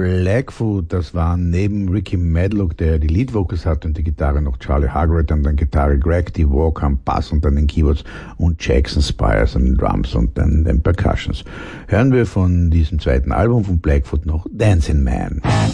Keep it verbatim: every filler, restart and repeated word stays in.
Blackfoot, das waren neben Ricky Medlock, der die Lead Vocals hat und die Gitarre, noch Charlie Hargrett an der Gitarre, Greg D. Walker am Bass und an den Keyboards und Jackson Spires an den Drums und dann den Percussions. Hören wir von diesem zweiten Album von Blackfoot noch Dancing Man.